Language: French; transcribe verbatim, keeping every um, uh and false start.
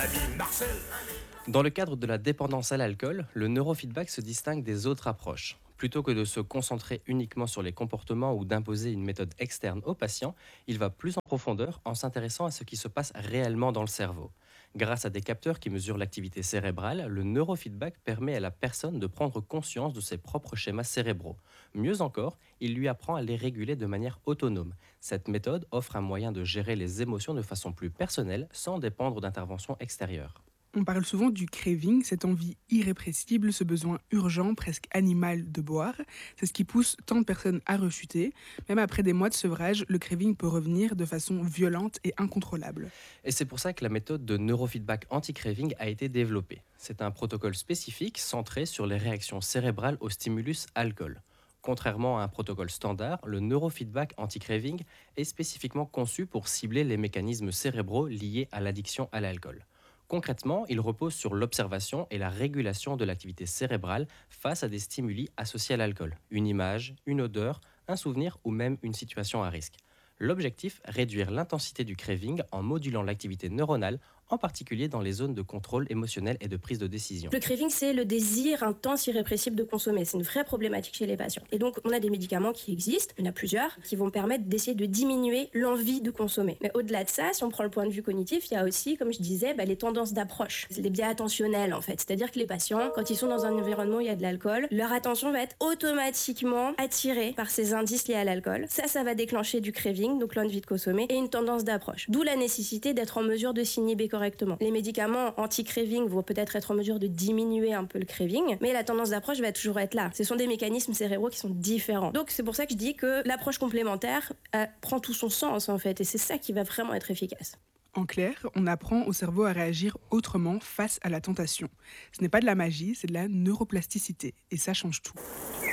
Dans le cadre de la dépendance à l'alcool, le neurofeedback se distingue des autres approches. Plutôt que de se concentrer uniquement sur les comportements ou d'imposer une méthode externe au patient, il va plus en profondeur en s'intéressant à ce qui se passe réellement dans le cerveau. Grâce à des capteurs qui mesurent l'activité cérébrale, le neurofeedback permet à la personne de prendre conscience de ses propres schémas cérébraux. Mieux encore, il lui apprend à les réguler de manière autonome. Cette méthode offre un moyen de gérer les émotions de façon plus personnelle sans dépendre d'interventions extérieures. On parle souvent du craving, cette envie irrépressible, ce besoin urgent, presque animal de boire. C'est ce qui pousse tant de personnes à rechuter. Même après des mois de sevrage, le craving peut revenir de façon violente et incontrôlable. Et c'est pour ça que la méthode de neurofeedback anti-craving a été développée. C'est un protocole spécifique centré sur les réactions cérébrales au stimulus alcool. Contrairement à un protocole standard, le neurofeedback anti-craving est spécifiquement conçu pour cibler les mécanismes cérébraux liés à l'addiction à l'alcool. Concrètement, il repose sur l'observation et la régulation de l'activité cérébrale face à des stimuli associés à l'alcool, une image, une odeur, un souvenir ou même une situation à risque. L'objectif, réduire l'intensité du craving en modulant l'activité neuronale, en particulier dans les zones de contrôle émotionnel et de prise de décision. Le craving, c'est le désir intense, irrépressible de consommer. C'est une vraie problématique chez les patients. Et donc, on a des médicaments qui existent, il y en a plusieurs, qui vont permettre d'essayer de diminuer l'envie de consommer. Mais au-delà de ça, si on prend le point de vue cognitif, il y a aussi, comme je disais, bah, les tendances d'approche. C'est les biais attentionnels, en fait. C'est-à-dire que les patients, quand ils sont dans un environnement où il y a de l'alcool, leur attention va être automatiquement attirée par ces indices liés à l'alcool. Ça, ça va déclencher du craving, donc l'envie de consommer, et une tendance d'approche. D'où la nécessité d'être en mesure de s'inhiber correctement. Les médicaments anti-craving vont peut-être être en mesure de diminuer un peu le craving, mais la tendance d'approche va toujours être là. Ce sont des mécanismes cérébraux qui sont différents. Donc c'est pour ça que je dis que l'approche complémentaire euh, prend tout son sens en fait, et c'est ça qui va vraiment être efficace. En clair, on apprend au cerveau à réagir autrement face à la tentation. Ce n'est pas de la magie, c'est de la neuroplasticité, et ça change tout.